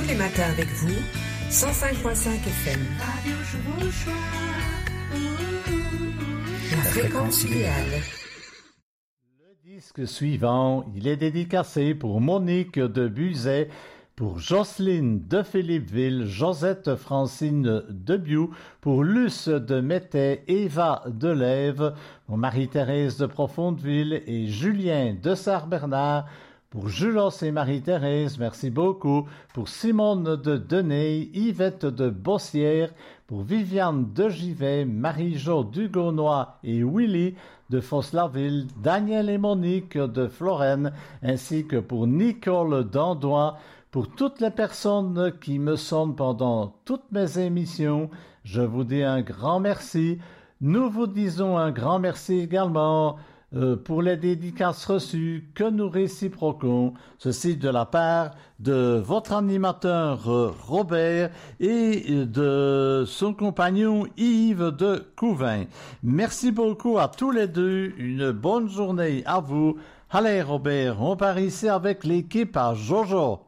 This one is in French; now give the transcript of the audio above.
les matins avec vous, 105.5 FM. La fréquence idéale. Le disque suivant, il est dédicacé pour Monique de Buzet, pour Jocelyne de Philippeville, Josette Francine de Biou, pour Luce de Métais, Eva de Lève, pour Marie-Thérèse de Profondeville et Julien de Sarre-Bernard, pour Julos et Marie-Thérèse, merci beaucoup, pour Simone de Denay, Yvette de Bossière, pour Viviane de Givet, Marie-Jo Dugonois et Willy de Foslaville, Daniel et Monique de Florène, ainsi que pour Nicole d'Andois. Pour toutes les personnes qui me sonnent pendant toutes mes émissions, je vous dis un grand merci. Nous vous disons un grand merci également pour les dédicaces reçues que nous réciproquons. Ceci de la part de votre animateur Robert et de son compagnon Yves de Couvin. Merci beaucoup à tous les deux. Une bonne journée à vous. Allez Robert, on part ici avec l'équipe à Jojo.